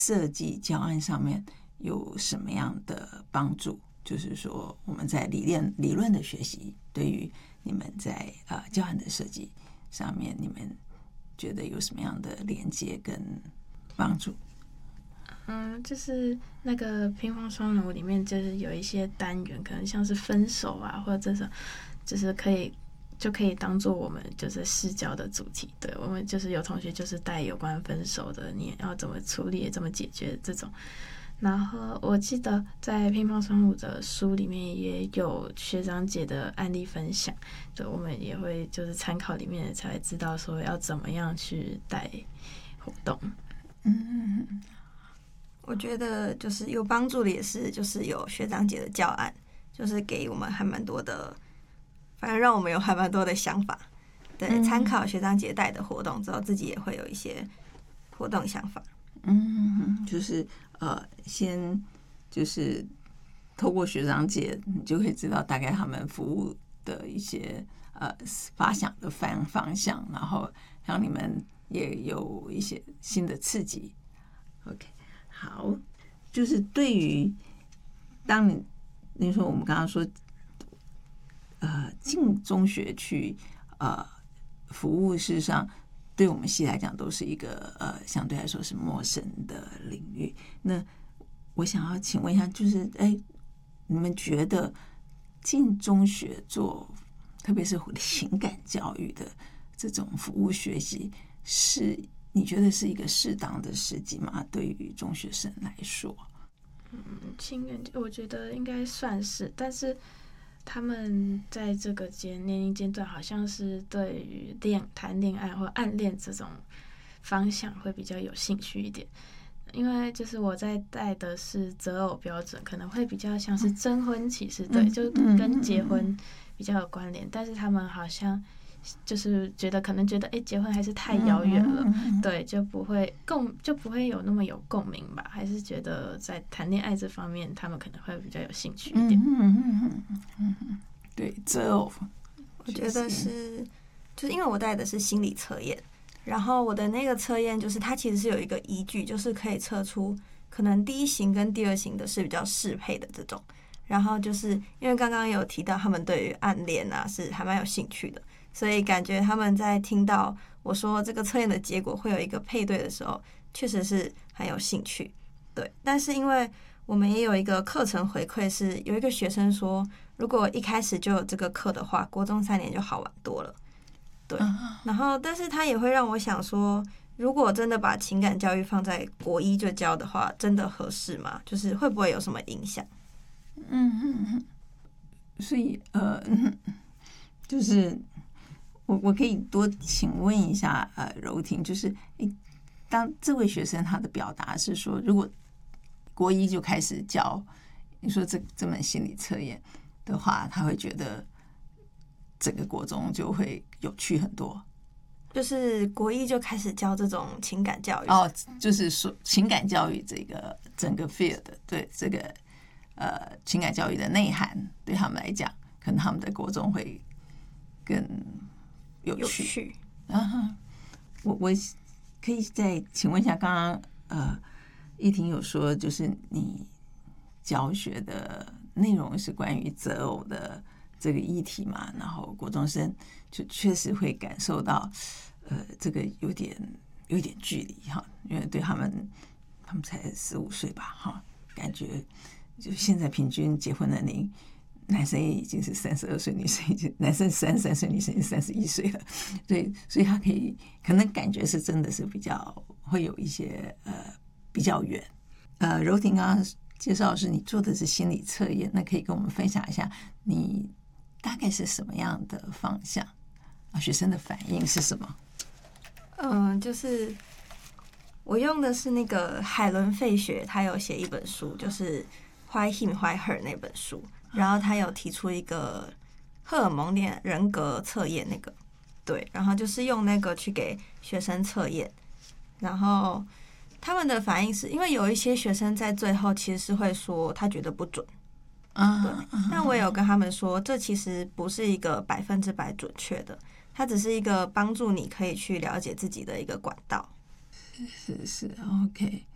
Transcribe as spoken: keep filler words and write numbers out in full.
设计教案上面有什么样的帮助？就是说我们在理论理论的学习，对于你们在呃教案的设计上面，你们觉得有什么样的连接跟帮助？ 嗯，就是那个乒乓双人舞里面，就是有一些单元，可能像是分手啊，或者这种，就是可以就可以当做我们就是试教的主题。对，我们就是有同学就是带有关分手的，你要怎么处理、怎么解决这种。然后我记得在乒乓双舞的书里面也有学长姐的案例分享，对，我们也会就是参考里面才知道说要怎么样去带活动。 嗯， 我觉得就是有帮助的也是就是有学长姐的教案，就是给我们还蛮多的，反正让我们有还蛮多的想法。对， 嗯参考学长姐带的活动之后，自己也会有一些活动想法。 嗯，就是呃，先就是透过学长姐，你就可以知道大概他们服务的一些呃发想的方方向，然后让你们也有一些新的刺激。OK， 好，就是对于当你你说我们刚刚说，呃，进中学去呃服务，事实上对我们系来讲都是一个呃相对来说是陌生的领域。那我想要请问一下，就是哎，你们觉得进中学做，特别是情感教育的这种服务学习，是你觉得是一个适当的时机吗？对于中学生来说？ 嗯，情感我觉得应该算是，但是他们在这个阶年龄阶段，好像是对于恋谈恋爱或暗恋这种方向会比较有兴趣一点。因为就是我在带的是择偶标准，可能会比较像是征婚启事，对，就跟结婚比较有关联。但是他们好像就是觉得可能觉得，哎，结婚还是太遥远了，对，就不会共就不会有那么有共鸣吧？还是觉得在谈恋爱这方面，他们可能会比较有兴趣一点。 嗯嗯嗯嗯，对，择偶， 我觉得是，就是因为我带的是心理测验。然后我的那个测验就是它其实是有一个依据，就是可以测出可能第一型跟第二型的是比较适配的这种。然后就是因为刚刚有提到他们对于暗恋啊是还蛮有兴趣的，所以感觉他们在听到我说这个测验的结果会有一个配对的时候，确实是很有兴趣。对，但是因为我们也有一个课程回馈，是有一个学生说，如果一开始就有这个课的话，国中三年就好玩多了。对，然后但是他也会让我想说，如果真的把情感教育放在国一就教的话，真的合适吗？就是会不会有什么影响？ 嗯嗯嗯，所以呃，就是我我可以多请问一下呃柔婷，就是诶，当这位学生他的表达是说，如果国一就开始教，你说这这门心理测验的话，他会觉得整个国中就会有趣很多。 就是国一就开始教这种情感教育哦，就是说情感教育这个整个 field 对这个呃情感教育的内涵，对他们来讲，可能他们的国中会更有趣。 有趣啊，我我可以再请问一下，刚刚呃依婷有说，就是你教学的内容是关于择偶的这个议题嘛，然后国中生就确实会感受到，呃，这个有点有点距离哈，因为对他们，他们才十五岁吧哈，感觉就现在平均结婚年龄，男生已经是三十二岁，女生已经男生三十三岁，女生已经三十一岁了，所以所以他可以可能感觉是真的是比较会有一些呃比较远。呃，柔婷刚刚介绍的是你做的是心理测验，那可以跟我们分享一下你大概是什么样的方向啊？学生的反应是什么？ 嗯，就是我用的是那个海伦费雪，他有写一本书，就是《Why Him Why Her》那本书，然后他有提出一个荷尔蒙恋人格测验，那个对，然后就是用那个去给学生测验，然后他们的反应是因为有一些学生在最后其实是会说他觉得不准。对，但我也有跟他们说，这其实不是一个百分之百准确的，它只是一个帮助你可以去了解自己的一个管道。 是是 OK，